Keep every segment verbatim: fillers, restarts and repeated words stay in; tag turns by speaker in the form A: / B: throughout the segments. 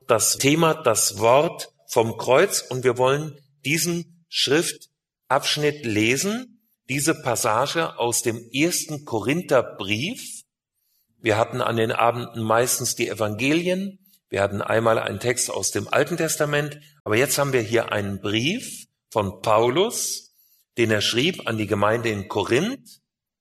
A: das Thema, das Wort vom Kreuz, und wir wollen diesen Schriftabschnitt lesen, diese Passage aus dem ersten Korintherbrief. Wir hatten an den Abenden meistens die Evangelien, wir hatten einmal einen Text aus dem Alten Testament, aber jetzt haben wir hier einen Brief von Paulus, den er schrieb an die Gemeinde in Korinth,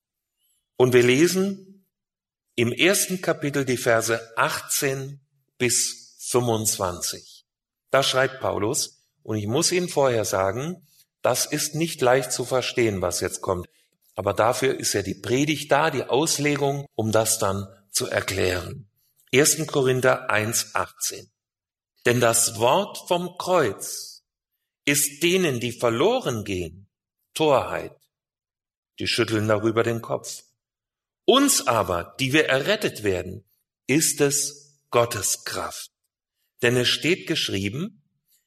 A: und wir lesen im ersten Kapitel die Verse achtzehn bis fünfundzwanzig. Da schreibt Paulus, und ich muss Ihnen vorher sagen, das ist nicht leicht zu verstehen, was jetzt kommt. Aber dafür ist ja die Predigt da, die Auslegung, um das dann zu erklären. ersten Korinther eins, achtzehn. Denn das Wort vom Kreuz ist denen, die verloren gehen, Torheit. Die schütteln darüber den Kopf. Uns aber, die wir errettet werden, ist es Gottes Kraft. Denn es steht geschrieben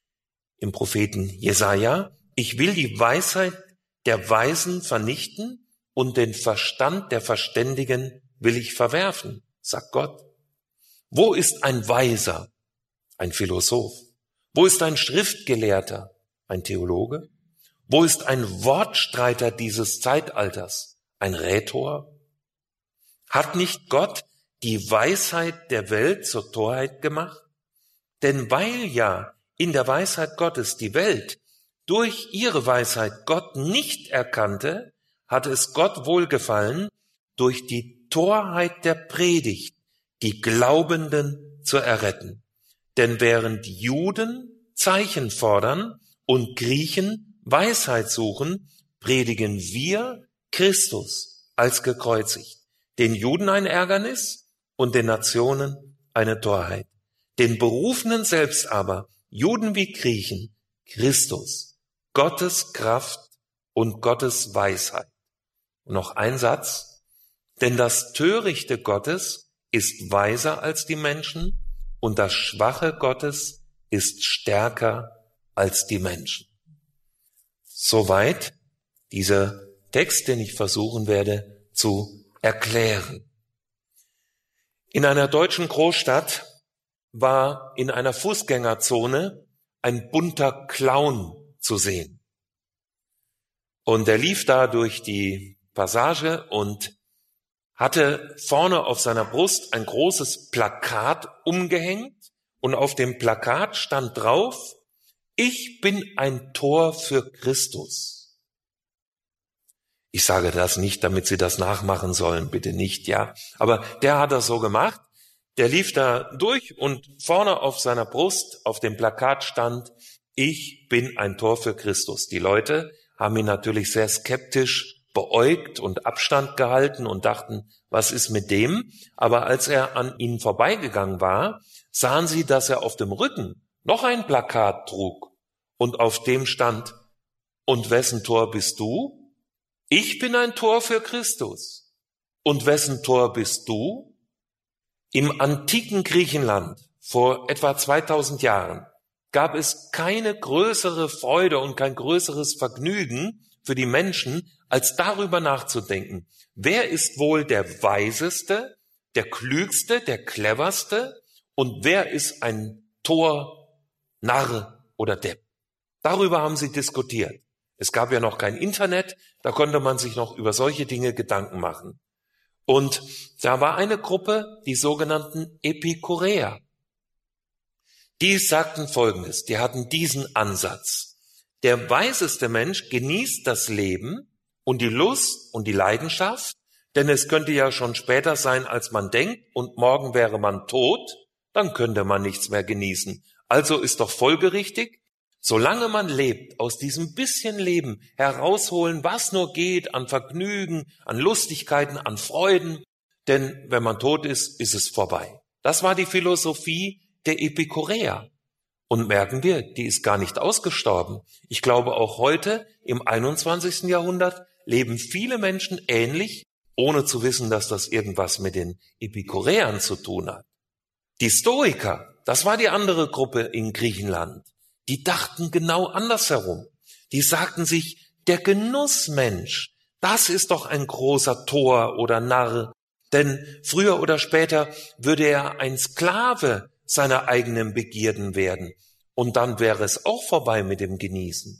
A: im Propheten Jesaja, ich will die Weisheit der Weisen vernichten und den Verstand der Verständigen will ich verwerfen, sagt Gott. Wo ist ein Weiser? Ein Philosoph. Wo ist ein Schriftgelehrter? Ein Theologe. Wo ist ein Wortstreiter dieses Zeitalters? Ein Rhetor. Hat nicht Gott die Weisheit der Welt zur Torheit gemacht? Denn weil ja in der Weisheit Gottes die Welt durch ihre Weisheit Gott nicht erkannte, hatte es Gott wohlgefallen, durch die Torheit der Predigt die Glaubenden zu erretten. Denn während Juden Zeichen fordern und Griechen Weisheit suchen, predigen wir Christus als gekreuzigt. Den Juden ein Ärgernis und den Nationen eine Torheit. Den Berufenen selbst aber, Juden wie Griechen, Christus, Gottes Kraft und Gottes Weisheit. Und noch ein Satz. Denn das Törichte Gottes ist weiser als die Menschen und das Schwache Gottes ist stärker als die Menschen. Soweit dieser Text, den ich versuchen werde zu erklären. In einer deutschen Großstadt war in einer Fußgängerzone ein bunter Clown zu sehen. Und er lief da durch die Passage und hatte vorne auf seiner Brust ein großes Plakat umgehängt und auf dem Plakat stand drauf, ich bin ein Tor für Christus. Ich sage das nicht, damit Sie das nachmachen sollen, bitte nicht, ja. Aber der hat das so gemacht, der lief da durch und vorne auf seiner Brust auf dem Plakat stand, ich bin ein Tor für Christus. Die Leute haben ihn natürlich sehr skeptisch beäugt und Abstand gehalten und dachten, was ist mit dem? Aber als er an ihnen vorbeigegangen war, sahen sie, dass er auf dem Rücken noch ein Plakat trug und auf dem stand, und wessen Tor bist du? Ich bin ein Tor für Christus. Und wessen Tor bist du? Im antiken Griechenland vor etwa zweitausend Jahren gab es keine größere Freude und kein größeres Vergnügen für die Menschen, als darüber nachzudenken, wer ist wohl der Weiseste, der Klügste, der Cleverste und wer ist ein Tor, Narr oder Depp. Darüber haben sie diskutiert. Es gab ja noch kein Internet, da konnte man sich noch über solche Dinge Gedanken machen. Und da war eine Gruppe, die sogenannten Epikureer. Die sagten Folgendes, die hatten diesen Ansatz. Der weiseste Mensch genießt das Leben und die Lust und die Leidenschaft, denn es könnte ja schon später sein, als man denkt, und morgen wäre man tot, dann könnte man nichts mehr genießen. Also ist doch folgerichtig, solange man lebt, aus diesem bisschen Leben herausholen, was nur geht, an Vergnügen, an Lustigkeiten, an Freuden, denn wenn man tot ist, ist es vorbei. Das war die Philosophie der Epikureer. Und merken wir, die ist gar nicht ausgestorben. Ich glaube, auch heute, im einundzwanzigsten Jahrhundert, leben viele Menschen ähnlich, ohne zu wissen, dass das irgendwas mit den Epikureern zu tun hat. Die Stoiker, das war die andere Gruppe in Griechenland, die dachten genau andersherum. Die sagten sich, der Genussmensch, das ist doch ein großer Tor oder Narr, denn früher oder später würde er ein Sklave seiner eigenen Begierden werden. Und dann wäre es auch vorbei mit dem Genießen.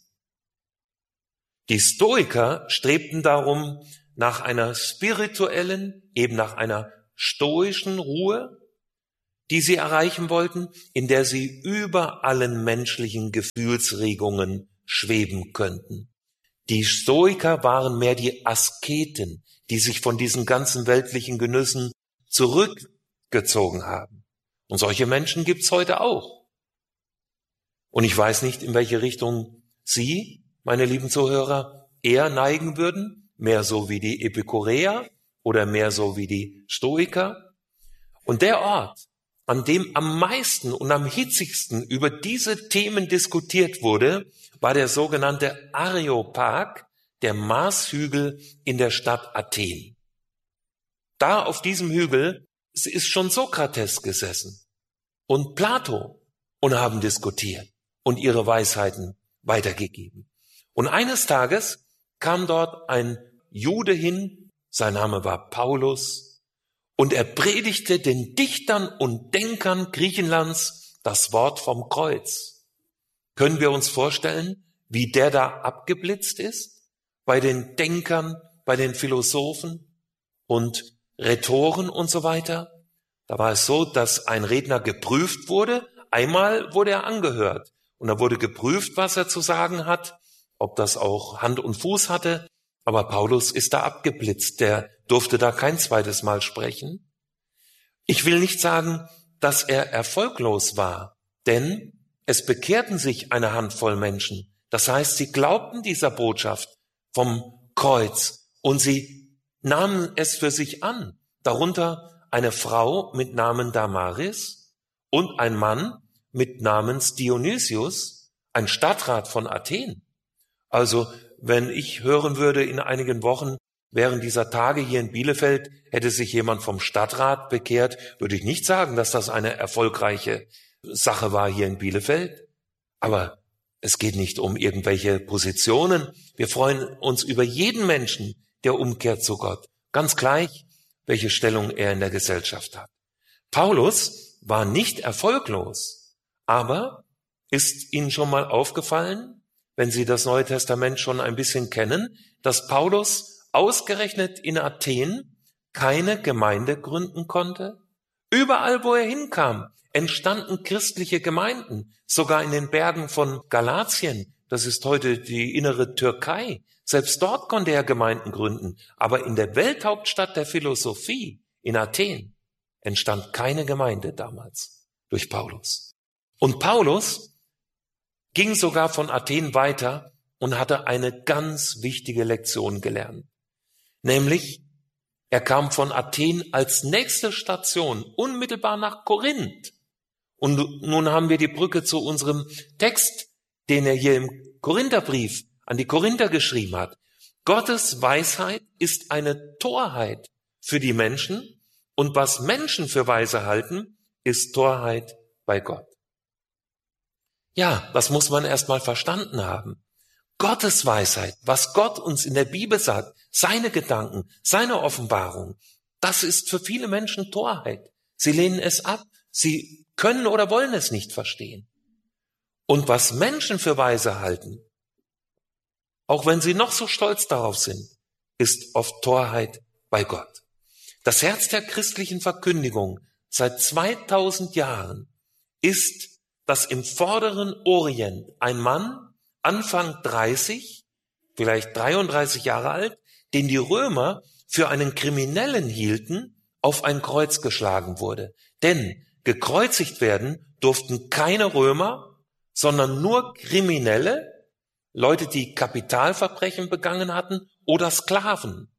A: Die Stoiker strebten darum nach einer spirituellen, eben nach einer stoischen Ruhe, die sie erreichen wollten, in der sie über allen menschlichen Gefühlsregungen schweben könnten. Die Stoiker waren mehr die Asketen, die sich von diesen ganzen weltlichen Genüssen zurückgezogen haben. Und solche Menschen gibt's heute auch. Und ich weiß nicht, in welche Richtung Sie, meine lieben Zuhörer, eher neigen würden, mehr so wie die Epikureer oder mehr so wie die Stoiker. Und der Ort, an dem am meisten und am hitzigsten über diese Themen diskutiert wurde, war der sogenannte Areopag, der Marshügel in der Stadt Athen. Da auf diesem Hügel ist schon Sokrates gesessen und Plato und haben diskutiert und ihre Weisheiten weitergegeben. Und eines Tages kam dort ein Jude hin, sein Name war Paulus, und er predigte den Dichtern und Denkern Griechenlands das Wort vom Kreuz. Können wir uns vorstellen, wie der da abgeblitzt ist? Bei den Denkern, bei den Philosophen und Rhetoren und so weiter. Da war es so, dass ein Redner geprüft wurde. Einmal wurde er angehört und da wurde geprüft, was er zu sagen hat, ob das auch Hand und Fuß hatte. Aber Paulus ist da abgeblitzt, der durfte da kein zweites Mal sprechen. Ich will nicht sagen, dass er erfolglos war, denn es bekehrten sich eine Handvoll Menschen. Das heißt, sie glaubten dieser Botschaft vom Kreuz und sie nahmen es für sich an. Darunter eine Frau mit Namen Damaris und ein Mann mit Namens Dionysius, ein Stadtrat von Athen. Also, wenn ich hören würde in einigen Wochen, während dieser Tage hier in Bielefeld, hätte sich jemand vom Stadtrat bekehrt, würde ich nicht sagen, dass das eine erfolgreiche Sache war hier in Bielefeld. Aber es geht nicht um irgendwelche Positionen. Wir freuen uns über jeden Menschen, der umkehrt zu Gott. Ganz gleich, welche Stellung er in der Gesellschaft hat. Paulus war nicht erfolglos, aber ist Ihnen schon mal aufgefallen, wenn Sie das Neue Testament schon ein bisschen kennen, dass Paulus ausgerechnet in Athen keine Gemeinde gründen konnte? Überall, wo er hinkam, entstanden christliche Gemeinden, sogar in den Bergen von Galatien, das ist heute die innere Türkei. Selbst dort konnte er Gemeinden gründen, aber in der Welthauptstadt der Philosophie, in Athen, entstand keine Gemeinde damals durch Paulus. Und Paulus ging sogar von Athen weiter und hatte eine ganz wichtige Lektion gelernt. Nämlich, er kam von Athen als nächste Station unmittelbar nach Korinth. Und nun haben wir die Brücke zu unserem Text, den er hier im Korintherbrief an die Korinther geschrieben hat. Gottes Weisheit ist eine Torheit für die Menschen und was Menschen für weise halten, ist Torheit bei Gott. Ja, das muss man erst mal verstanden haben. Gottes Weisheit, was Gott uns in der Bibel sagt, seine Gedanken, seine Offenbarung, das ist für viele Menschen Torheit. Sie lehnen es ab, sie können oder wollen es nicht verstehen. Und was Menschen für weise halten, auch wenn sie noch so stolz darauf sind, ist oft Torheit bei Gott. Das Herz der christlichen Verkündigung seit zweitausend Jahren ist, dass im vorderen Orient ein Mann, Anfang dreißig, vielleicht dreiunddreißig Jahre alt, den die Römer für einen Kriminellen hielten, auf ein Kreuz geschlagen wurde. Denn gekreuzigt werden durften keine Römer, sondern nur Kriminelle, Leute, die Kapitalverbrechen begangen hatten oder Sklaven.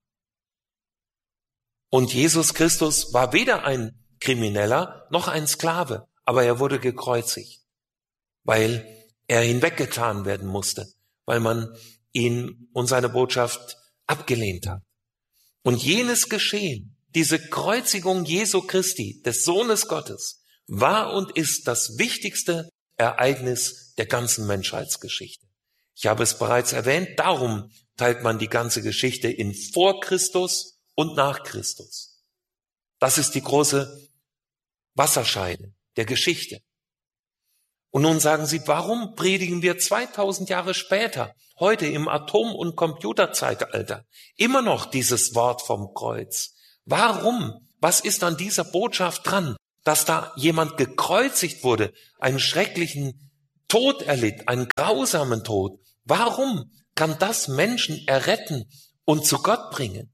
A: Und Jesus Christus war weder ein Krimineller noch ein Sklave, aber er wurde gekreuzigt, weil er hinweggetan werden musste, weil man ihn und seine Botschaft abgelehnt hat. Und jenes Geschehen, diese Kreuzigung Jesu Christi, des Sohnes Gottes, war und ist das wichtigste Ereignis der ganzen Menschheitsgeschichte. Ich habe es bereits erwähnt, darum teilt man die ganze Geschichte in vor Christus und nach Christus. Das ist die große Wasserscheide, der Geschichte. Und nun sagen Sie, warum predigen wir zweitausend Jahre später, heute im Atom- und Computerzeitalter, immer noch dieses Wort vom Kreuz? Warum? Was ist an dieser Botschaft dran, dass da jemand gekreuzigt wurde, einen schrecklichen Tod erlitt, einen grausamen Tod? Warum kann das Menschen erretten und zu Gott bringen?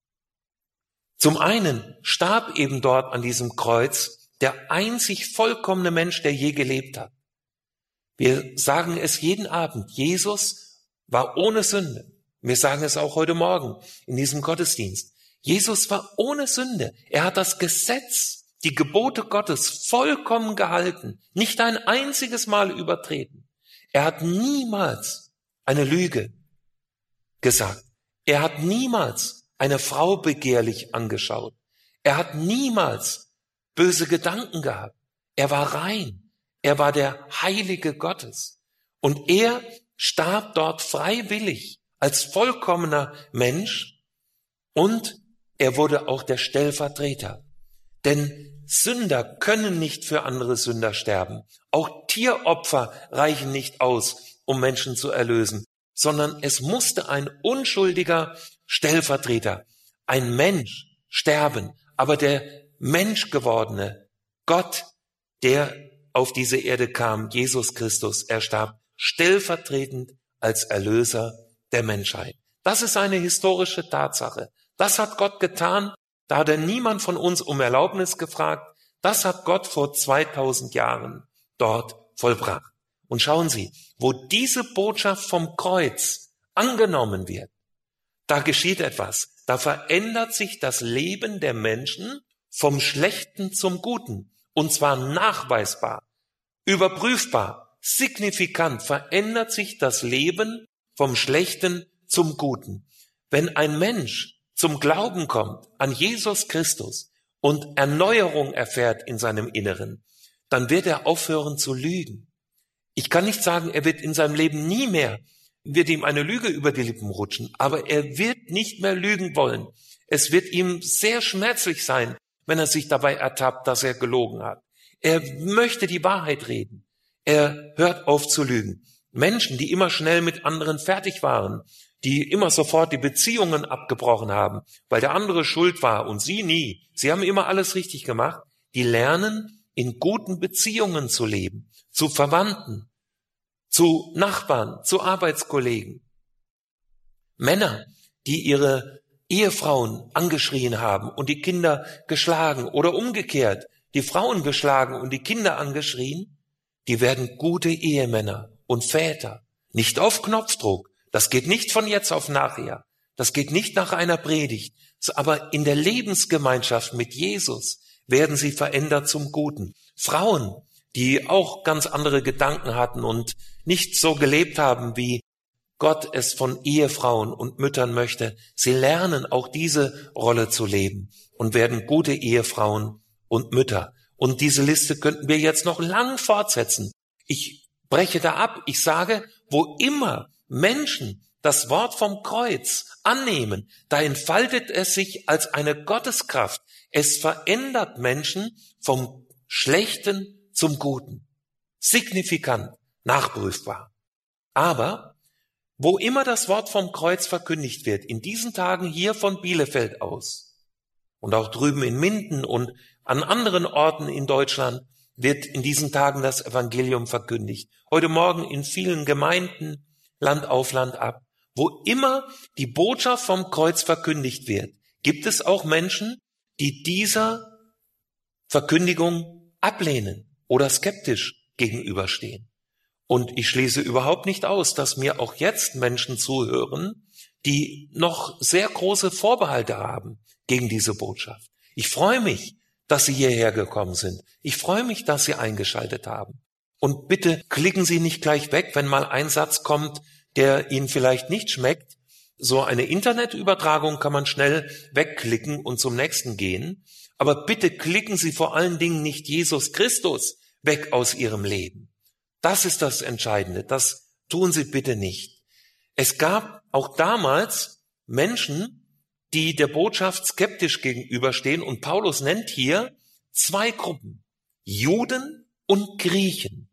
A: Zum einen starb eben dort an diesem Kreuz der einzig vollkommene Mensch, der je gelebt hat. Wir sagen es jeden Abend, Jesus war ohne Sünde. Wir sagen es auch heute Morgen in diesem Gottesdienst. Jesus war ohne Sünde. Er hat das Gesetz, die Gebote Gottes vollkommen gehalten, nicht ein einziges Mal übertreten. Er hat niemals eine Lüge gesagt. Er hat niemals eine Frau begehrlich angeschaut. Er hat niemals böse Gedanken gehabt. Er war rein. Er war der Heilige Gottes. Und er starb dort freiwillig als vollkommener Mensch und er wurde auch der Stellvertreter. Denn Sünder können nicht für andere Sünder sterben. Auch Tieropfer reichen nicht aus, um Menschen zu erlösen, sondern es musste ein unschuldiger Stellvertreter, ein Mensch sterben. Aber der menschgewordene Gott, der auf diese Erde kam, Jesus Christus, er starb stellvertretend als Erlöser der Menschheit. Das ist eine historische Tatsache. Das hat Gott getan. Da hat er niemand von uns um Erlaubnis gefragt. Das hat Gott vor zweitausend Jahren dort vollbracht. Und schauen Sie, wo diese Botschaft vom Kreuz angenommen wird, da geschieht etwas. Da verändert sich das Leben der Menschen vom Schlechten zum Guten. Und zwar nachweisbar, überprüfbar, signifikant verändert sich das Leben vom Schlechten zum Guten. Wenn ein Mensch zum Glauben kommt an Jesus Christus und Erneuerung erfährt in seinem Inneren, dann wird er aufhören zu lügen. Ich kann nicht sagen, er wird in seinem Leben nie mehr, wird ihm eine Lüge über die Lippen rutschen, aber er wird nicht mehr lügen wollen. Es wird ihm sehr schmerzlich sein, wenn er sich dabei ertappt, dass er gelogen hat. Er möchte die Wahrheit reden. Er hört auf zu lügen. Menschen, die immer schnell mit anderen fertig waren, die immer sofort die Beziehungen abgebrochen haben, weil der andere schuld war und sie nie. Sie haben immer alles richtig gemacht. Die lernen, in guten Beziehungen zu leben, zu Verwandten, zu Nachbarn, zu Arbeitskollegen. Männer, die ihre Ehefrauen angeschrien haben und die Kinder geschlagen oder umgekehrt, die Frauen geschlagen und die Kinder angeschrien, die werden gute Ehemänner und Väter. Nicht auf Knopfdruck. Das geht nicht von jetzt auf nachher. Das geht nicht nach einer Predigt. Aber in der Lebensgemeinschaft mit Jesus werden sie verändert zum Guten. Frauen, die auch ganz andere Gedanken hatten und nicht so gelebt haben, wie Gott es von Ehefrauen und Müttern möchte, sie lernen auch diese Rolle zu leben und werden gute Ehefrauen und Mütter. Und diese Liste könnten wir jetzt noch lang fortsetzen. Ich breche da ab. Ich sage, wo immer Menschen das Wort vom Kreuz annehmen, da entfaltet es sich als eine Gotteskraft. Es verändert Menschen vom Schlechten zum Guten. Signifikant, nachprüfbar. Aber wo immer das Wort vom Kreuz verkündigt wird, in diesen Tagen hier von Bielefeld aus und auch drüben in Minden und an anderen Orten in Deutschland wird in diesen Tagen das Evangelium verkündigt. Heute Morgen in vielen Gemeinden, Land auf Land ab. Wo immer die Botschaft vom Kreuz verkündigt wird, gibt es auch Menschen, die dieser Verkündigung ablehnen oder skeptisch gegenüberstehen. Und ich schließe überhaupt nicht aus, dass mir auch jetzt Menschen zuhören, die noch sehr große Vorbehalte haben gegen diese Botschaft. Ich freue mich, dass Sie hierher gekommen sind. Ich freue mich, dass Sie eingeschaltet haben. Und bitte klicken Sie nicht gleich weg, wenn mal ein Satz kommt, der Ihnen vielleicht nicht schmeckt. So eine Internetübertragung kann man schnell wegklicken und zum nächsten gehen. Aber bitte klicken Sie vor allen Dingen nicht Jesus Christus weg aus Ihrem Leben. Das ist das Entscheidende. Das tun Sie bitte nicht. Es gab auch damals Menschen, die der Botschaft skeptisch gegenüberstehen. Und Paulus nennt hier zwei Gruppen. Juden und Griechen.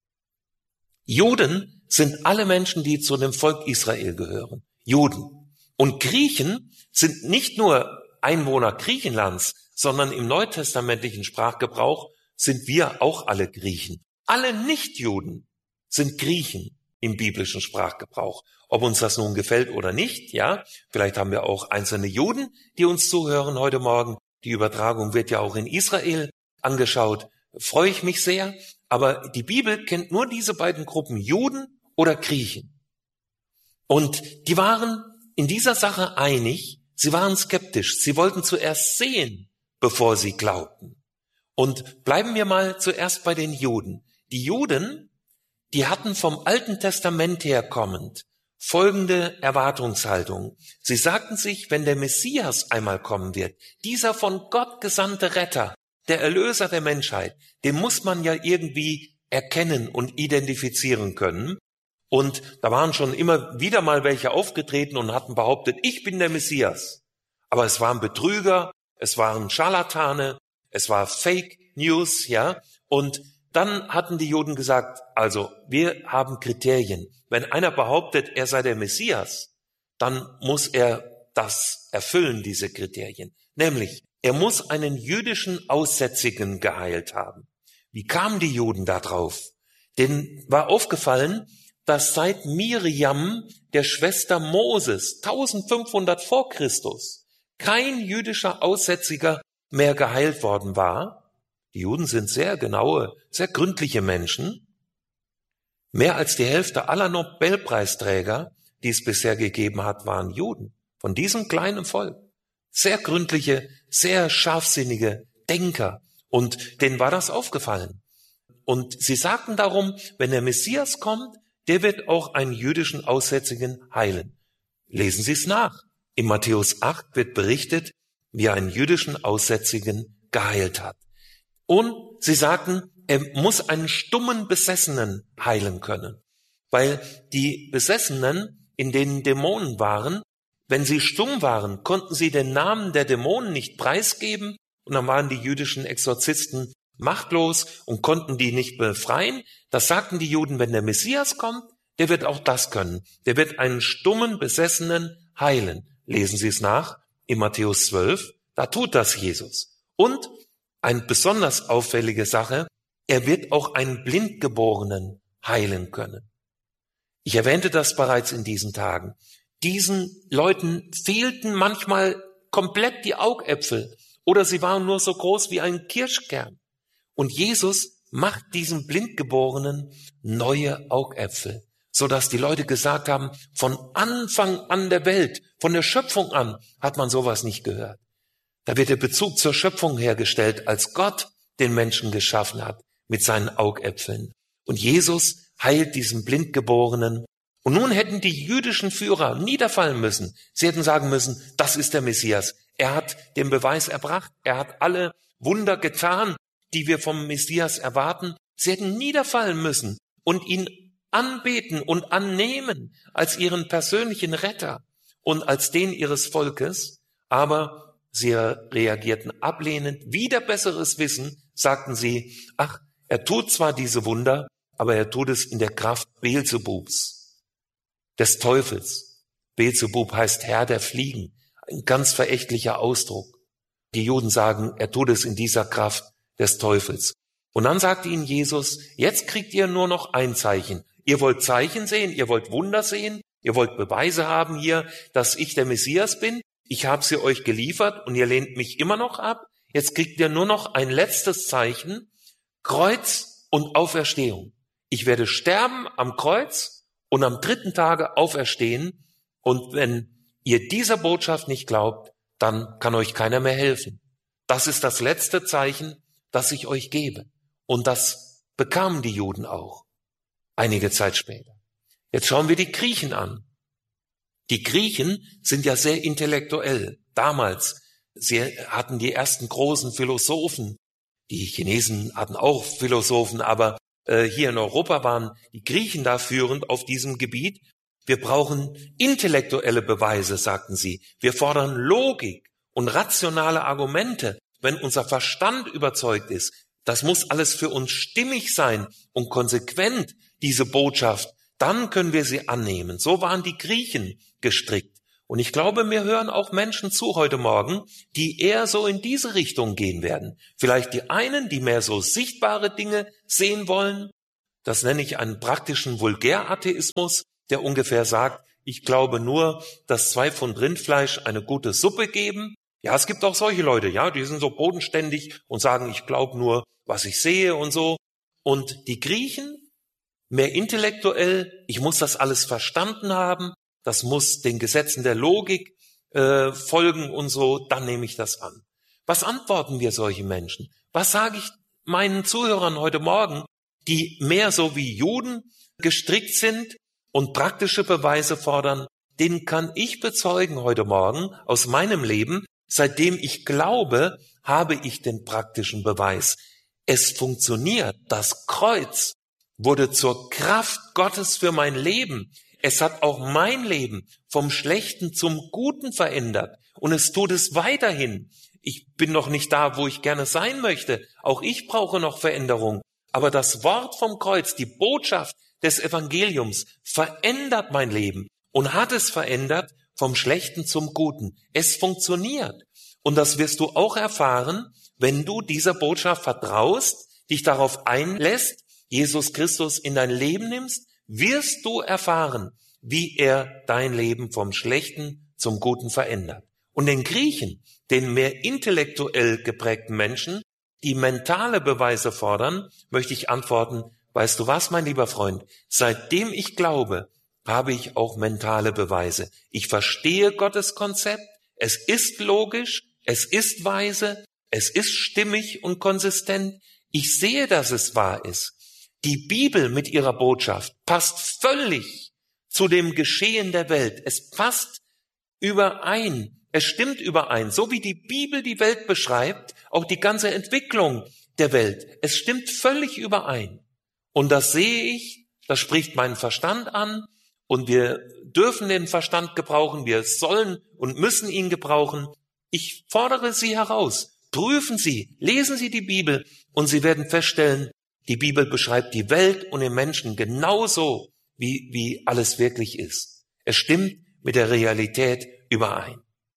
A: Juden sind alle Menschen, die zu dem Volk Israel gehören. Juden. Und Griechen sind nicht nur Einwohner Griechenlands, sondern im neutestamentlichen Sprachgebrauch sind wir auch alle Griechen. Alle Nichtjuden sind Griechen im biblischen Sprachgebrauch. Ob uns das nun gefällt oder nicht, ja, vielleicht haben wir auch einzelne Juden, die uns zuhören heute Morgen. Die Übertragung wird ja auch in Israel angeschaut. Freue ich mich sehr. Aber die Bibel kennt nur diese beiden Gruppen, Juden oder Griechen. Und die waren in dieser Sache einig. Sie waren skeptisch. Sie wollten zuerst sehen, bevor sie glaubten. Und bleiben wir mal zuerst bei den Juden. Die Juden, die hatten vom Alten Testament her kommend folgende Erwartungshaltung. Sie sagten sich, wenn der Messias einmal kommen wird, dieser von Gott gesandte Retter, der Erlöser der Menschheit, den muss man ja irgendwie erkennen und identifizieren können. Und da waren schon immer wieder mal welche aufgetreten und hatten behauptet, ich bin der Messias. Aber es waren Betrüger, es waren Scharlatane, es war Fake News, ja. Und dann hatten die Juden gesagt, also wir haben Kriterien. Wenn einer behauptet, er sei der Messias, dann muss er das erfüllen, diese Kriterien. Nämlich, er muss einen jüdischen Aussätzigen geheilt haben. Wie kamen die Juden da drauf? Denen war aufgefallen, dass seit Miriam, der Schwester Moses, eintausendfünfhundert vor Christus, kein jüdischer Aussätziger mehr geheilt worden war. Die Juden sind sehr genaue, sehr gründliche Menschen. Mehr als die Hälfte aller Nobelpreisträger, die es bisher gegeben hat, waren Juden. Von diesem kleinen Volk. Sehr gründliche, sehr scharfsinnige Denker. Und denen war das aufgefallen. Und sie sagten darum, wenn der Messias kommt, der wird auch einen jüdischen Aussätzigen heilen. Lesen Sie es nach. In Matthäus acht wird berichtet, wie er einen jüdischen Aussätzigen geheilt hat. Und sie sagten, er muss einen stummen Besessenen heilen können. Weil die Besessenen, in denen Dämonen waren, wenn sie stumm waren, konnten sie den Namen der Dämonen nicht preisgeben. Und dann waren die jüdischen Exorzisten machtlos und konnten die nicht befreien. Das sagten die Juden, wenn der Messias kommt, der wird auch das können. Der wird einen stummen Besessenen heilen. Lesen Sie es nach in Matthäus zwölf, da tut das Jesus. Und eine besonders auffällige Sache, er wird auch einen Blindgeborenen heilen können. Ich erwähnte das bereits in diesen Tagen. Diesen Leuten fehlten manchmal komplett die Augäpfel oder sie waren nur so groß wie ein Kirschkern. Und Jesus macht diesem Blindgeborenen neue Augäpfel, sodass die Leute gesagt haben, von Anfang an der Welt, von der Schöpfung an, hat man sowas nicht gehört. Da wird der Bezug zur Schöpfung hergestellt, als Gott den Menschen geschaffen hat mit seinen Augäpfeln. Und Jesus heilt diesen Blindgeborenen. Und nun hätten die jüdischen Führer niederfallen müssen. Sie hätten sagen müssen, das ist der Messias. Er hat den Beweis erbracht. Er hat alle Wunder getan, die wir vom Messias erwarten. Sie hätten niederfallen müssen und ihn anbeten und annehmen als ihren persönlichen Retter und als den ihres Volkes. Aber sie reagierten ablehnend. Wider besseres Wissen sagten sie, ach, er tut zwar diese Wunder, aber er tut es in der Kraft Beelzebubs, des Teufels. Beelzebub heißt Herr der Fliegen, ein ganz verächtlicher Ausdruck. Die Juden sagen, er tut es in dieser Kraft des Teufels. Und dann sagte ihnen Jesus, jetzt kriegt ihr nur noch ein Zeichen. Ihr wollt Zeichen sehen, ihr wollt Wunder sehen, ihr wollt Beweise haben hier, dass ich der Messias bin. Ich habe sie euch geliefert und ihr lehnt mich immer noch ab. Jetzt kriegt ihr nur noch ein letztes Zeichen, Kreuz und Auferstehung. Ich werde sterben am Kreuz und am dritten Tage auferstehen. Und wenn ihr dieser Botschaft nicht glaubt, dann kann euch keiner mehr helfen. Das ist das letzte Zeichen, das ich euch gebe. Und das bekamen die Juden auch, einige Zeit später. Jetzt schauen wir die Griechen an. Die Griechen sind ja sehr intellektuell. Damals, sie hatten die ersten großen Philosophen. Die Chinesen hatten auch Philosophen, aber äh, hier in Europa waren die Griechen da führend auf diesem Gebiet. Wir brauchen intellektuelle Beweise, sagten sie. Wir fordern Logik und rationale Argumente. Wenn unser Verstand überzeugt ist, Das muss alles für uns stimmig sein und konsequent, diese Botschaft. Dann können wir sie annehmen. So waren die Griechen gestrickt. Und ich glaube, mir hören auch Menschen zu heute Morgen, die eher so in diese Richtung gehen werden. Vielleicht die einen, die mehr so sichtbare Dinge sehen wollen. Das nenne ich einen praktischen Vulgäratheismus, der ungefähr sagt, ich glaube nur, dass zwei Pfund Rindfleisch eine gute Suppe geben. Ja, es gibt auch solche Leute, ja, die sind so bodenständig und sagen, ich glaube nur, was ich sehe und so. Und die Griechen, mehr intellektuell, ich muss das alles verstanden haben, das muss den Gesetzen der Logik äh, folgen und so, dann nehme ich das an. Was antworten wir solche Menschen? Was sage ich meinen Zuhörern heute Morgen, die mehr so wie Juden gestrickt sind und praktische Beweise fordern? Denen kann ich bezeugen heute Morgen aus meinem Leben, seitdem ich glaube, habe ich den praktischen Beweis. Es funktioniert. Das Kreuz wurde zur Kraft Gottes für mein Leben. Es hat auch mein Leben vom Schlechten zum Guten verändert. Und es tut es weiterhin. Ich bin noch nicht da, wo ich gerne sein möchte. Auch ich brauche noch Veränderung. Aber das Wort vom Kreuz, die Botschaft des Evangeliums verändert mein Leben und hat es verändert vom Schlechten zum Guten. Es funktioniert. Und das wirst du auch erfahren, wenn du dieser Botschaft vertraust, dich darauf einlässt, Jesus Christus in dein Leben nimmst, wirst du erfahren, wie er dein Leben vom Schlechten zum Guten verändert. Und den Griechen, den mehr intellektuell geprägten Menschen, die mentale Beweise fordern, möchte ich antworten, weißt du was, mein lieber Freund, seitdem ich glaube, habe ich auch mentale Beweise. Ich verstehe Gottes Konzept, es ist logisch, es ist weise, es ist stimmig und konsistent. Ich sehe, dass es wahr ist. Die Bibel mit ihrer Botschaft passt völlig zu dem Geschehen der Welt. Es passt überein. Es stimmt überein. So wie die Bibel die Welt beschreibt, auch die ganze Entwicklung der Welt. Es stimmt völlig überein. Und das sehe ich, das spricht meinen Verstand an. Und wir dürfen den Verstand gebrauchen. Wir sollen und müssen ihn gebrauchen. Ich fordere Sie heraus. Prüfen Sie, lesen Sie die Bibel und Sie werden feststellen, die Bibel beschreibt die Welt und den Menschen genauso, wie, wie alles wirklich ist. Es stimmt mit der Realität überein.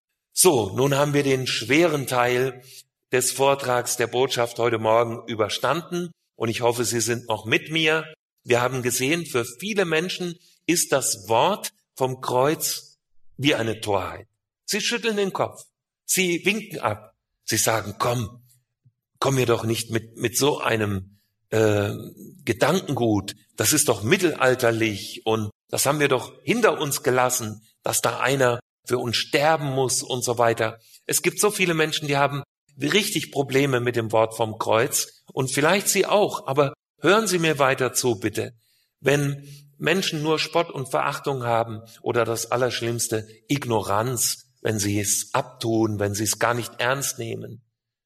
A: So, nun haben wir den schweren Teil des Vortrags der Botschaft heute Morgen überstanden und ich hoffe, Sie sind noch mit mir. Wir haben gesehen, für viele Menschen ist das Wort vom Kreuz wie eine Torheit. Sie schütteln den Kopf, sie winken ab, sie sagen, komm, komm mir doch nicht mit, mit so einem Äh, Gedankengut, das ist doch mittelalterlich und das haben wir doch hinter uns gelassen, dass da einer für uns sterben muss und so weiter. Es gibt so viele Menschen, die haben richtig Probleme mit dem Wort vom Kreuz und vielleicht Sie auch, aber hören Sie mir weiter zu, bitte. Wenn Menschen nur Spott und Verachtung haben oder das Allerschlimmste, Ignoranz, wenn sie es abtun, wenn sie es gar nicht ernst nehmen,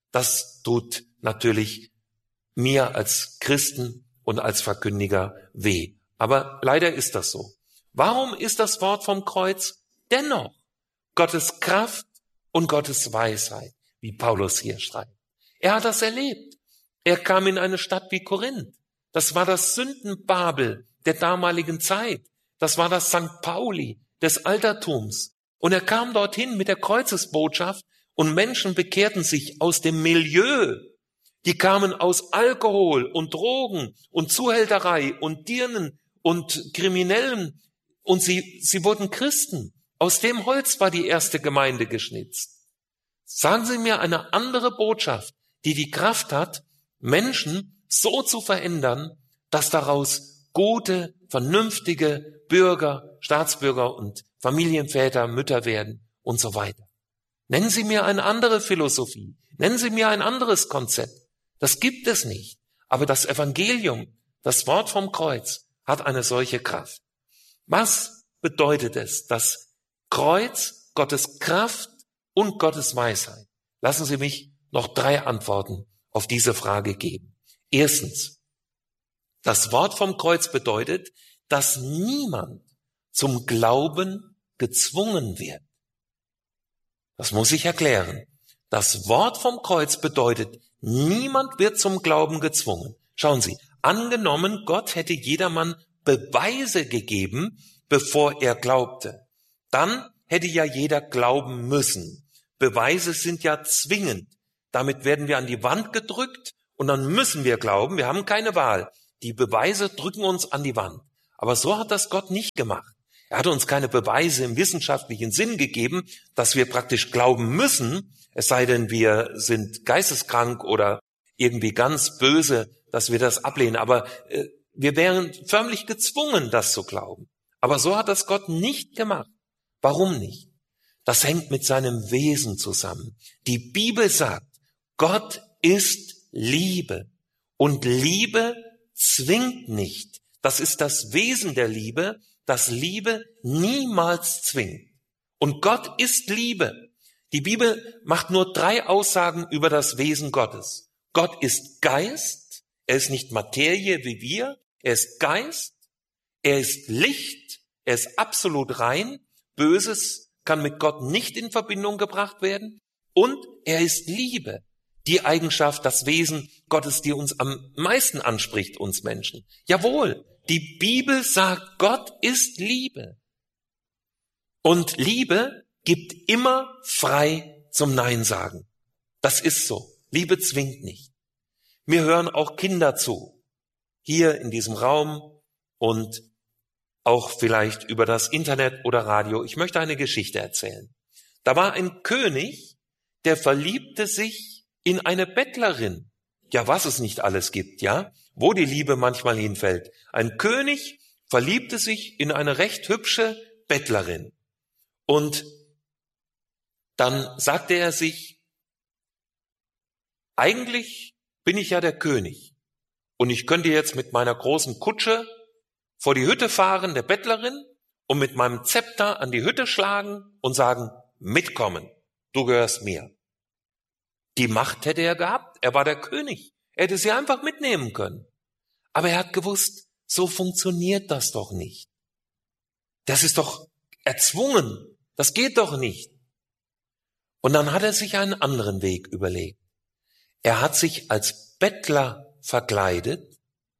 A: das tut natürlich mir als Christen und als Verkündiger weh. Aber leider ist das so. Warum ist das Wort vom Kreuz dennoch Gottes Kraft und Gottes Weisheit, wie Paulus hier schreibt? Er hat das erlebt. Er kam in eine Stadt wie Korinth. Das war das Sündenbabel der damaligen Zeit. Das war das Sankt Pauli des Altertums. Und er kam dorthin mit der Kreuzesbotschaft und Menschen bekehrten sich aus dem Milieu. Die kamen aus Alkohol und Drogen und Zuhälterei und Dirnen und Kriminellen und sie, sie wurden Christen. Aus dem Holz war die erste Gemeinde geschnitzt. Sagen Sie mir eine andere Botschaft, die die Kraft hat, Menschen so zu verändern, dass daraus gute, vernünftige Bürger, Staatsbürger und Familienväter, Mütter werden und so weiter. Nennen Sie mir eine andere Philosophie. Nennen Sie mir ein anderes Konzept. Das gibt es nicht. Aber das Evangelium, das Wort vom Kreuz, hat eine solche Kraft. Was bedeutet es, das Kreuz, Gottes Kraft und Gottes Weisheit? Lassen Sie mich noch drei Antworten auf diese Frage geben. Erstens, das Wort vom Kreuz bedeutet, dass niemand zum Glauben gezwungen wird. Das muss ich erklären. Das Wort vom Kreuz bedeutet, Niemand wird zum Glauben gezwungen. Schauen Sie, angenommen, Gott hätte jedermann Beweise gegeben, bevor er glaubte, dann hätte ja jeder glauben müssen. Beweise sind ja zwingend. Damit werden wir an die Wand gedrückt und dann müssen wir glauben. Wir haben keine Wahl. Die Beweise drücken uns an die Wand. Aber so hat das Gott nicht gemacht. Er hat uns keine Beweise im wissenschaftlichen Sinn gegeben, dass wir praktisch glauben müssen, es sei denn, wir sind geisteskrank oder irgendwie ganz böse, dass wir das ablehnen. Aber äh, wir wären förmlich gezwungen, das zu glauben. Aber so hat das Gott nicht gemacht. Warum nicht? Das hängt mit seinem Wesen zusammen. Die Bibel sagt, Gott ist Liebe. Und Liebe zwingt nicht. Das ist das Wesen der Liebe, dass Liebe niemals zwingt. Und Gott ist Liebe. Die Bibel macht nur drei Aussagen über das Wesen Gottes. Gott ist Geist, er ist nicht Materie wie wir, er ist Geist, er ist Licht, er ist absolut rein, Böses kann mit Gott nicht in Verbindung gebracht werden und er ist Liebe, die Eigenschaft, das Wesen Gottes, die uns am meisten anspricht, uns Menschen. Jawohl, die Bibel sagt, Gott ist Liebe. Und Liebe gibt immer frei zum Nein sagen. Das ist so. Liebe zwingt nicht. Mir hören auch Kinder zu. Hier in diesem Raum und auch vielleicht über das Internet oder Radio. Ich möchte eine Geschichte erzählen. Da war ein König, der verliebte sich in eine Bettlerin. Ja, was es nicht alles gibt, ja? Wo die Liebe manchmal hinfällt. Ein König verliebte sich in eine recht hübsche Bettlerin. Und dann sagte er sich, eigentlich bin ich ja der König und ich könnte jetzt mit meiner großen Kutsche vor die Hütte fahren, der Bettlerin, und mit meinem Zepter an die Hütte schlagen und sagen, mitkommen, du gehörst mir. Die Macht hätte er gehabt, er war der König, er hätte sie einfach mitnehmen können. Aber er hat gewusst, so funktioniert das doch nicht. Das ist doch erzwungen, das geht doch nicht. Und dann hat er sich einen anderen Weg überlegt. Er hat sich als Bettler verkleidet,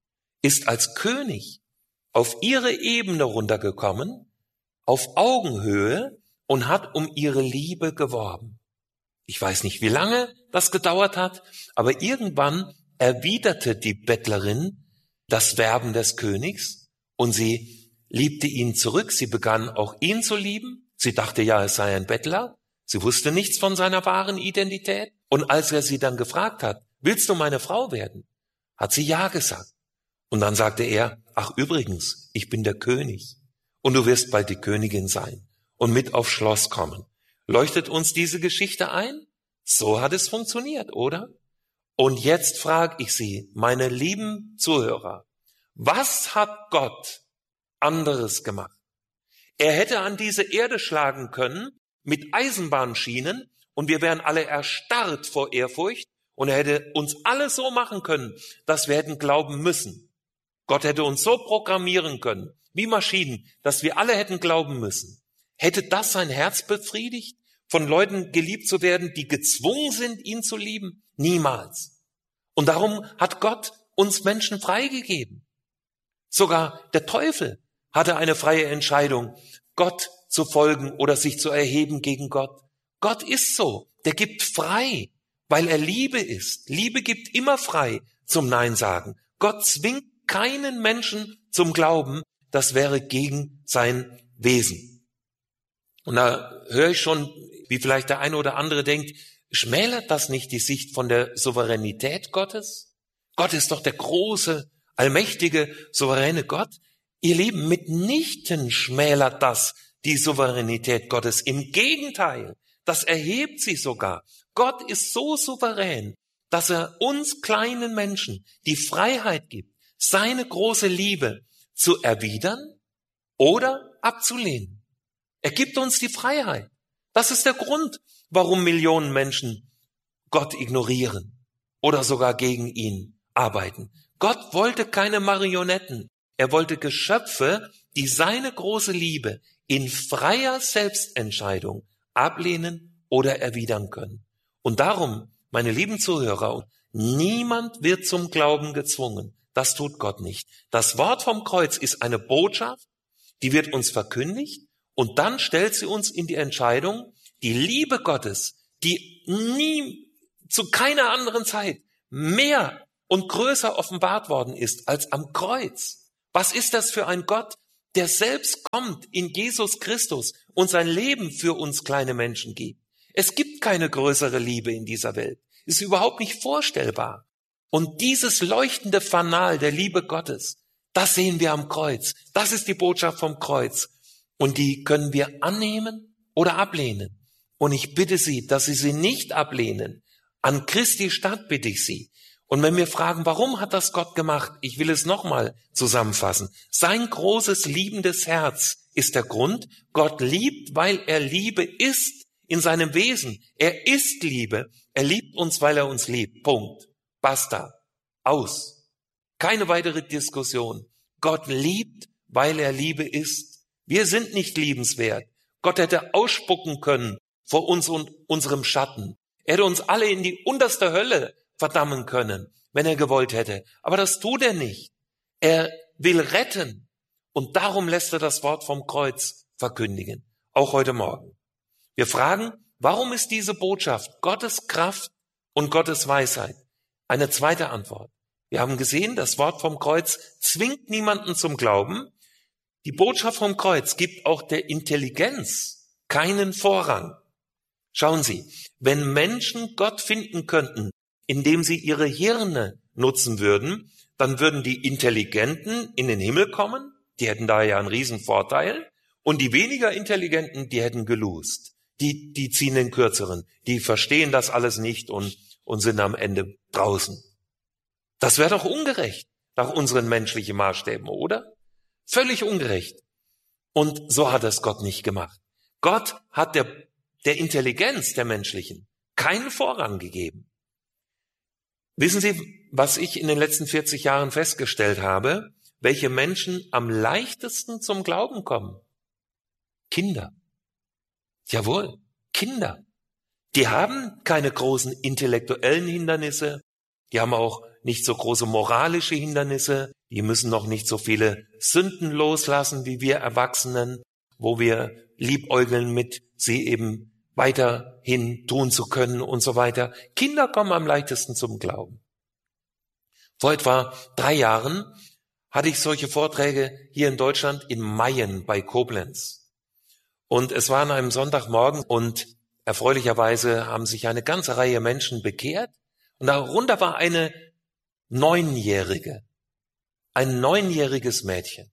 A: ist als König auf ihre Ebene runtergekommen, auf Augenhöhe und hat um ihre Liebe geworben. Ich weiß nicht, wie lange das gedauert hat, aber irgendwann erwiderte die Bettlerin das Werben des Königs und sie liebte ihn zurück. Sie begann auch ihn zu lieben. Sie dachte ja, es sei ein Bettler. Sie wusste nichts von seiner wahren Identität. Und als er sie dann gefragt hat, willst du meine Frau werden? Hat sie ja gesagt. Und dann sagte er, ach übrigens, ich bin der König und du wirst bald die Königin sein und mit aufs Schloss kommen. Leuchtet uns diese Geschichte ein? So hat es funktioniert, oder? Und jetzt frage ich Sie, meine lieben Zuhörer, was hat Gott anderes gemacht? Er hätte an diese Erde schlagen können mit Eisenbahnschienen und wir wären alle erstarrt vor Ehrfurcht und er hätte uns alle so machen können, dass wir hätten glauben müssen. Gott hätte uns so programmieren können, wie Maschinen, dass wir alle hätten glauben müssen. Hätte das sein Herz befriedigt, von Leuten geliebt zu werden, die gezwungen sind, ihn zu lieben? Niemals. Und darum hat Gott uns Menschen freigegeben. Sogar der Teufel hatte eine freie Entscheidung, Gott zu folgen oder sich zu erheben gegen Gott. Gott ist so, der gibt frei, weil er Liebe ist. Liebe gibt immer frei zum Nein sagen. Gott zwingt keinen Menschen zum Glauben, das wäre gegen sein Wesen. Und da höre ich schon, wie vielleicht der eine oder andere denkt, schmälert das nicht die Sicht von der Souveränität Gottes? Gott ist doch der große, allmächtige, souveräne Gott. Ihr Lieben, mitnichten schmälert das die Souveränität Gottes. Im Gegenteil, das erhebt sie sogar. Gott ist so souverän, dass er uns kleinen Menschen die Freiheit gibt, seine große Liebe zu erwidern oder abzulehnen. Er gibt uns die Freiheit. Das ist der Grund, warum Millionen Menschen Gott ignorieren oder sogar gegen ihn arbeiten. Gott wollte keine Marionetten. Er wollte Geschöpfe, die seine große Liebe in freier Selbstentscheidung ablehnen oder erwidern können. Und darum, meine lieben Zuhörer, Niemand wird zum Glauben gezwungen. Das tut Gott nicht. Das Wort vom Kreuz ist eine Botschaft, die wird uns verkündigt und dann stellt sie uns in die Entscheidung, die Liebe Gottes, die nie zu keiner anderen Zeit mehr und größer offenbart worden ist als am Kreuz. Was ist das für ein Gott, der selbst kommt in Jesus Christus und sein Leben für uns kleine Menschen gibt? Es gibt keine größere Liebe in dieser Welt. Ist überhaupt nicht vorstellbar. Und dieses leuchtende Fanal der Liebe Gottes, das sehen wir am Kreuz. Das ist die Botschaft vom Kreuz. Und die können wir annehmen oder ablehnen. Und ich bitte Sie, dass Sie sie nicht ablehnen. An Christi Stadt bitte ich Sie. Und wenn wir fragen, warum hat das Gott gemacht? Ich will es nochmal zusammenfassen. Sein großes, liebendes Herz ist der Grund. Gott liebt, weil er Liebe ist in seinem Wesen. Er ist Liebe. Er liebt uns, weil er uns liebt. Punkt. Basta. Aus. Keine weitere Diskussion. Gott liebt, weil er Liebe ist. Wir sind nicht liebenswert. Gott hätte ausspucken können vor uns und unserem Schatten. Er hätte uns alle in die unterste Hölle verdammen können, wenn er gewollt hätte. Aber das tut er nicht. Er will retten. Und darum lässt er das Wort vom Kreuz verkündigen. Auch heute Morgen. Wir fragen, warum ist diese Botschaft Gottes Kraft und Gottes Weisheit? Eine zweite Antwort. Wir haben gesehen, das Wort vom Kreuz zwingt niemanden zum Glauben. Die Botschaft vom Kreuz gibt auch der Intelligenz keinen Vorrang. Schauen Sie, wenn Menschen Gott finden könnten, indem sie ihre Hirne nutzen würden, dann würden die Intelligenten in den Himmel kommen, die hätten da ja einen riesen Vorteil, und die weniger Intelligenten, die hätten gelust. Die, die ziehen den Kürzeren, die verstehen das alles nicht und, und sind am Ende draußen. Das wäre doch ungerecht nach unseren menschlichen Maßstäben, oder? Völlig ungerecht. Und so hat es Gott nicht gemacht. Gott hat der, der Intelligenz der menschlichen keinen Vorrang gegeben. Wissen Sie, was ich in den letzten vierzig Jahren festgestellt habe? Welche Menschen am leichtesten zum Glauben kommen? Kinder. Jawohl, Kinder. Die haben keine großen intellektuellen Hindernisse. Die haben auch nicht so große moralische Hindernisse. Die müssen noch nicht so viele Sünden loslassen wie wir Erwachsenen, wo wir liebäugeln mit, sie eben weiterhin tun zu können und so weiter. Kinder kommen am leichtesten zum Glauben. Vor etwa drei Jahren hatte ich solche Vorträge hier in Deutschland in Mayen bei Koblenz. Und es war an einem Sonntagmorgen und erfreulicherweise haben sich eine ganze Reihe Menschen bekehrt. Und darunter war eine Neunjährige, ein neunjähriges Mädchen.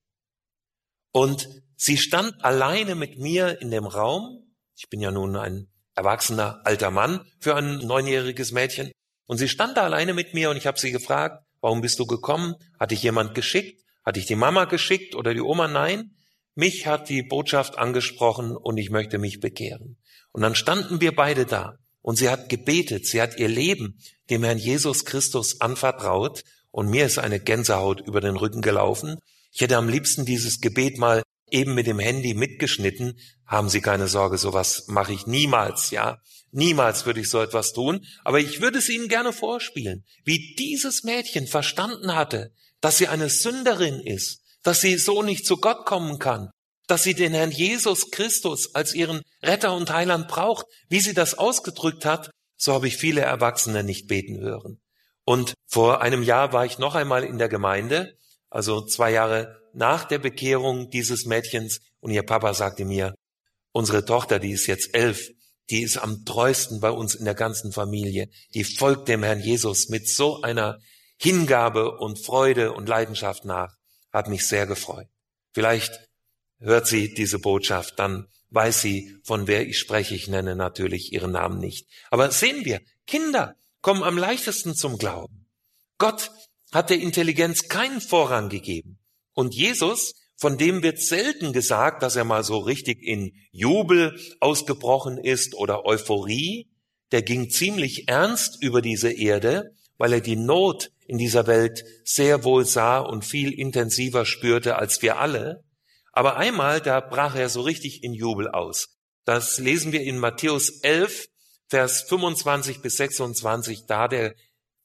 A: Und sie stand alleine mit mir in dem Raum. Ich bin ja nun ein erwachsener alter Mann für ein neunjähriges Mädchen. Und sie stand da alleine mit mir und ich habe sie gefragt, warum bist du gekommen? Hat dich jemand geschickt? Hat dich die Mama geschickt oder die Oma? Nein. Mich hat die Botschaft angesprochen und ich möchte mich bekehren. Und dann standen wir beide da und sie hat gebetet, sie hat ihr Leben dem Herrn Jesus Christus anvertraut und mir ist eine Gänsehaut über den Rücken gelaufen. Ich hätte am liebsten dieses Gebet mal eben mit dem Handy mitgeschnitten. Haben Sie keine Sorge, sowas mache ich niemals, ja. Niemals würde ich so etwas tun, aber ich würde es Ihnen gerne vorspielen, wie dieses Mädchen verstanden hatte, dass sie eine Sünderin ist, dass sie so nicht zu Gott kommen kann, dass sie den Herrn Jesus Christus als ihren Retter und Heiland braucht. Wie sie das ausgedrückt hat, so habe ich viele Erwachsene nicht beten hören. Und vor einem Jahr war ich noch einmal in der Gemeinde, also zwei Jahre nach der Bekehrung dieses Mädchens, und ihr Papa sagte mir, unsere Tochter, die ist jetzt elf, die ist am treuesten bei uns in der ganzen Familie, die folgt dem Herrn Jesus mit so einer Hingabe und Freude und Leidenschaft nach, hat mich sehr gefreut. Vielleicht hört sie diese Botschaft, dann weiß sie, von wer ich spreche. Ich nenne natürlich ihren Namen nicht. Aber sehen wir, Kinder kommen am leichtesten zum Glauben. Gott hat der Intelligenz keinen Vorrang gegeben. Und Jesus, von dem wird selten gesagt, dass er mal so richtig in Jubel ausgebrochen ist oder Euphorie. Der ging ziemlich ernst über diese Erde, weil er die Not in dieser Welt sehr wohl sah und viel intensiver spürte als wir alle. Aber einmal, da brach er so richtig in Jubel aus. Das lesen wir in Matthäus elf, Vers fünfundzwanzig bis sechsundzwanzig. Da hat er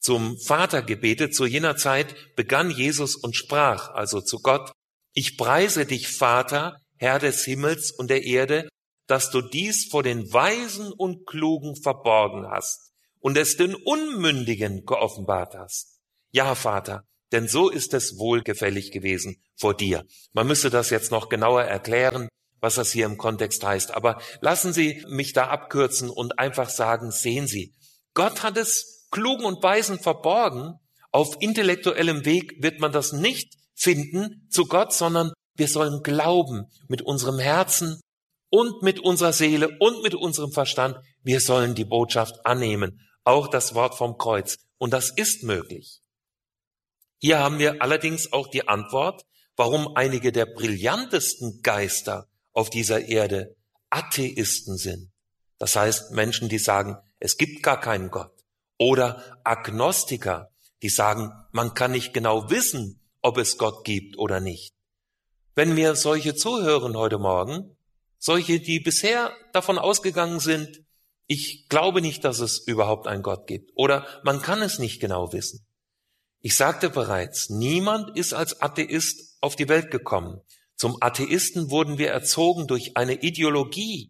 A: zum Vater gebetet. Zu jener Zeit begann Jesus und sprach, also zu Gott: Ich preise dich, Vater, Herr des Himmels und der Erde, dass du dies vor den Weisen und Klugen verborgen hast und es den Unmündigen geoffenbart hast. Ja, Vater, denn so ist es wohlgefällig gewesen vor dir. Man müsste das jetzt noch genauer erklären, was das hier im Kontext heißt. Aber lassen Sie mich da abkürzen und einfach sagen, sehen Sie, Gott hat es Klugen und Weisen verborgen. Auf intellektuellem Weg wird man das nicht finden zu Gott, sondern wir sollen glauben mit unserem Herzen und mit unserer Seele und mit unserem Verstand. Wir sollen die Botschaft annehmen, auch das Wort vom Kreuz. Und das ist möglich. Hier haben wir allerdings auch die Antwort, warum einige der brillantesten Geister auf dieser Erde Atheisten sind. Das heißt Menschen, die sagen, es gibt gar keinen Gott. Oder Agnostiker, die sagen, man kann nicht genau wissen, ob es Gott gibt oder nicht. Wenn wir solche zuhören heute Morgen, solche, die bisher davon ausgegangen sind, ich glaube nicht, dass es überhaupt einen Gott gibt, oder man kann es nicht genau wissen. Ich sagte bereits, niemand ist als Atheist auf die Welt gekommen. Zum Atheisten wurden wir erzogen durch eine Ideologie.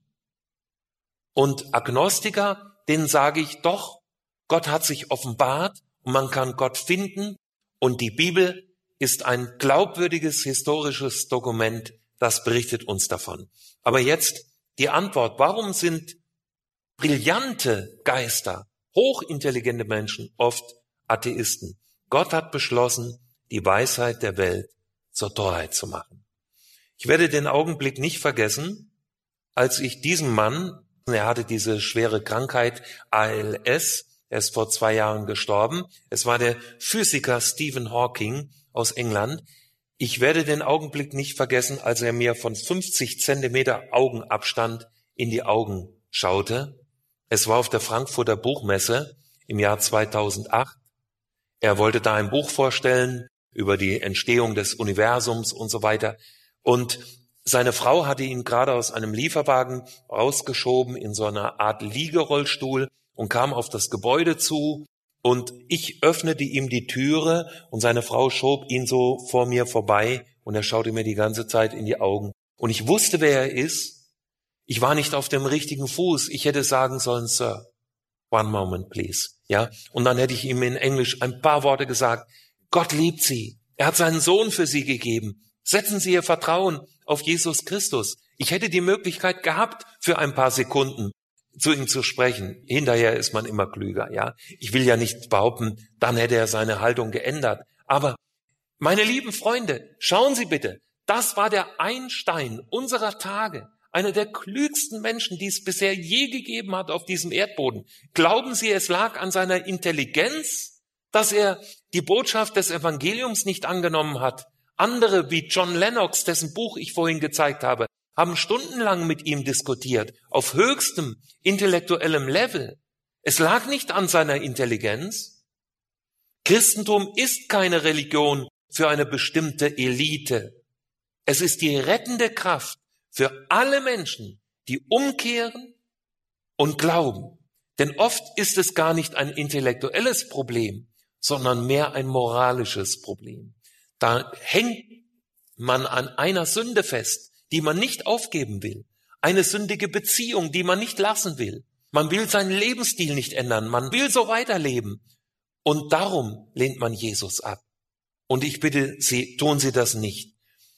A: Und Agnostiker, denen sage ich doch, Gott hat sich offenbart und man kann Gott finden. Und die Bibel ist ein glaubwürdiges historisches Dokument, das berichtet uns davon. Aber jetzt die Antwort, warum sind brillante Geister, hochintelligente Menschen oft Atheisten? Gott hat beschlossen, die Weisheit der Welt zur Torheit zu machen. Ich werde den Augenblick nicht vergessen, als ich diesem Mann, er hatte diese schwere Krankheit A L S, er ist vor zwei Jahren gestorben, es war der Physiker Stephen Hawking aus England. Ich werde den Augenblick nicht vergessen, als er mir von fünfzig Zentimeter Augenabstand in die Augen schaute. Es war auf der Frankfurter Buchmesse im Jahr zweitausendacht. Er wollte da ein Buch vorstellen über die Entstehung des Universums und so weiter. Und seine Frau hatte ihn gerade aus einem Lieferwagen rausgeschoben in so einer Art Liegerollstuhl und kam auf das Gebäude zu. Und ich öffnete ihm die Türe und seine Frau schob ihn so vor mir vorbei und er schaute mir die ganze Zeit in die Augen. Und ich wusste, wer er ist. Ich war nicht auf dem richtigen Fuß. Ich hätte sagen sollen, Sir, one moment please. Ja, und dann hätte ich ihm in Englisch ein paar Worte gesagt. Gott liebt Sie. Er hat seinen Sohn für Sie gegeben. Setzen Sie Ihr Vertrauen auf Jesus Christus. Ich hätte die Möglichkeit gehabt, für ein paar Sekunden zu ihm zu sprechen. Hinterher ist man immer klüger, ja. Ich will ja nicht behaupten, dann hätte er seine Haltung geändert. Aber, meine lieben Freunde, schauen Sie bitte, das war der Einstein unserer Tage. Einer der klügsten Menschen, die es bisher je gegeben hat auf diesem Erdboden. Glauben Sie, es lag an seiner Intelligenz, dass er die Botschaft des Evangeliums nicht angenommen hat? Andere wie John Lennox, dessen Buch ich vorhin gezeigt habe, haben stundenlang mit ihm diskutiert, auf höchstem intellektuellem Level. Es lag nicht an seiner Intelligenz. Christentum ist keine Religion für eine bestimmte Elite. Es ist die rettende Kraft für alle Menschen, die umkehren und glauben. Denn oft ist es gar nicht ein intellektuelles Problem, sondern mehr ein moralisches Problem. Da hängt man an einer Sünde fest, die man nicht aufgeben will. Eine sündige Beziehung, die man nicht lassen will. Man will seinen Lebensstil nicht ändern. Man will so weiterleben. Und darum lehnt man Jesus ab. Und ich bitte Sie, tun Sie das nicht.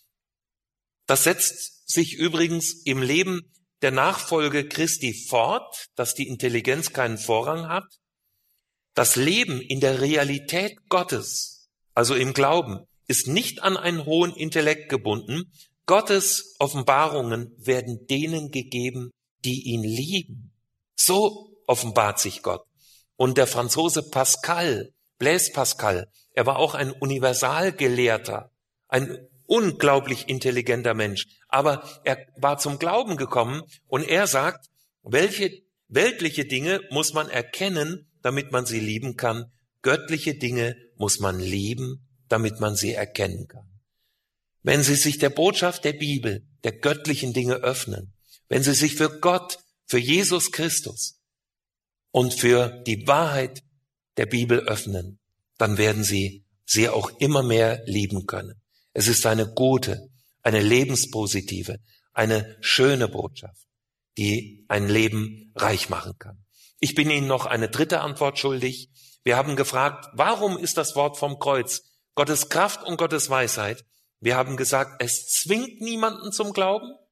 A: Das setzt sich übrigens im Leben der Nachfolge Christi fort, dass die Intelligenz keinen Vorrang hat. Das Leben in der Realität Gottes, also im Glauben, ist nicht an einen hohen Intellekt gebunden. Gottes Offenbarungen werden denen gegeben, die ihn lieben. So offenbart sich Gott. Und der Franzose Pascal, Blaise Pascal, er war auch ein Universalgelehrter, ein unglaublich intelligenter Mensch. Aber er war zum Glauben gekommen und er sagt, welche weltliche Dinge muss man erkennen, damit man sie lieben kann. Göttliche Dinge muss man lieben, damit man sie erkennen kann. Wenn Sie sich der Botschaft der Bibel, der göttlichen Dinge öffnen, wenn Sie sich für Gott, für Jesus Christus und für die Wahrheit der Bibel öffnen, dann werden sie sie auch immer mehr lieben können. Es ist eine gute, eine lebenspositive, eine schöne Botschaft, die ein Leben reich machen kann. Ich bin Ihnen noch eine dritte Antwort schuldig. Wir haben gefragt, warum ist das Wort vom Kreuz Gottes Kraft und Gottes Weisheit? Wir haben gesagt, es zwingt niemanden zum Glauben.